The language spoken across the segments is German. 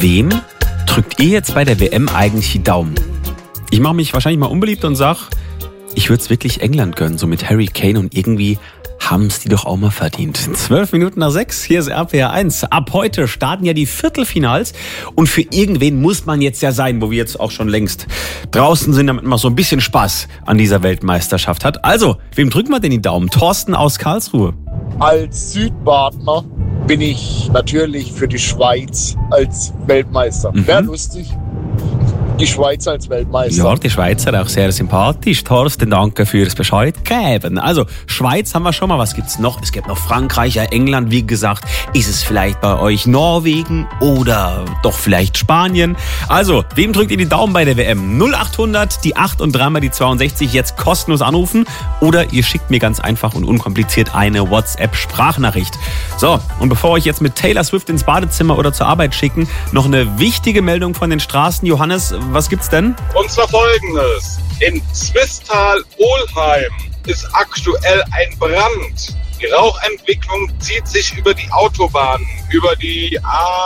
Wem drückt ihr jetzt bei der WM eigentlich die Daumen? Ich mache mich wahrscheinlich mal unbeliebt und sag, ich würde es wirklich England gönnen, so mit Harry Kane, und irgendwie haben es die doch auch mal verdient. 6:12, hier ist RPR 1. Ab heute starten ja die Viertelfinals und für irgendwen muss man jetzt ja sein, wo wir jetzt auch schon längst draußen sind, damit man so ein bisschen Spaß an dieser Weltmeisterschaft hat. Also, wem drücken wir denn die Daumen? Thorsten aus Karlsruhe. Als Südbadener bin ich natürlich für die Schweiz als Weltmeister. Wäre lustig. Die Schweiz als Weltmeister. Ja, die Schweizer auch sehr sympathisch. Thorsten, danke fürs Bescheid geben. Also, Schweiz haben wir schon mal. Was gibt's noch? Es gibt noch Frankreich, ja, England, wie gesagt. Ist es vielleicht bei euch Norwegen oder doch vielleicht Spanien? Also, wem drückt ihr die Daumen bei der WM? 0800, die 8 und dreimal die 62, jetzt kostenlos anrufen. Oder ihr schickt mir ganz einfach und unkompliziert eine WhatsApp-Sprachnachricht. So, und bevor wir euch jetzt mit Taylor Swift ins Badezimmer oder zur Arbeit schicken, noch eine wichtige Meldung von den Straßen. Johannes, was gibt's denn? Und zwar Folgendes. In Swisttal-Ohlheim ist aktuell ein Brand. Die Rauchentwicklung zieht sich über die Autobahnen, über die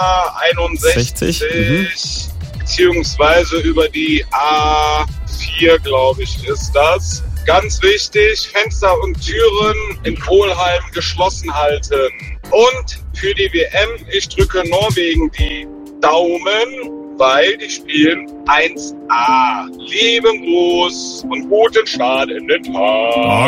A61 beziehungsweise über die A4, glaube ich, ist das. Ganz wichtig, Fenster und Türen in Ohlheim geschlossen halten. Und für die WM, ich drücke Norwegen die Daumen, weil die spielen 1A. Lieben Gruß und guten Start in den Tag.